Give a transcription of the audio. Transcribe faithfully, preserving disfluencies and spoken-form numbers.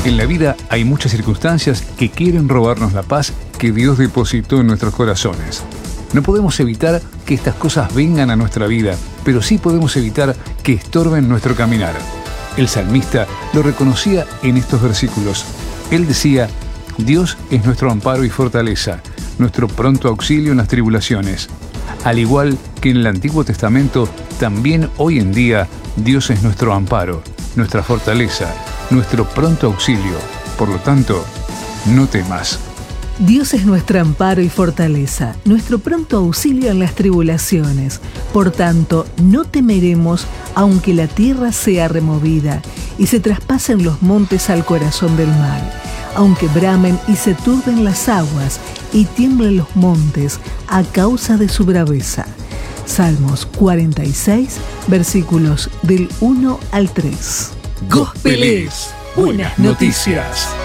En la vida hay muchas circunstancias que quieren robarnos la paz que Dios depositó en nuestros corazones. No podemos evitar que estas cosas vengan a nuestra vida, pero sí podemos evitar que estorben nuestro caminar. El salmista lo reconocía en estos versículos. Él decía: Dios es nuestro amparo y fortaleza, nuestro pronto auxilio en las tribulaciones. Al igual que en el Antiguo Testamento, también hoy en día Dios es nuestro amparo, nuestra fortaleza, nuestro pronto auxilio. Por lo tanto, no temas. Dios es nuestro amparo y fortaleza, nuestro pronto auxilio en las tribulaciones. Por tanto, no temeremos, aunque la tierra sea removida y se traspasen los montes al corazón del mar, aunque bramen y se turben las aguas y tiemblen los montes a causa de su braveza. Salmos cuarenta y seis, versículos del uno al tres. Gospel es buenas noticias.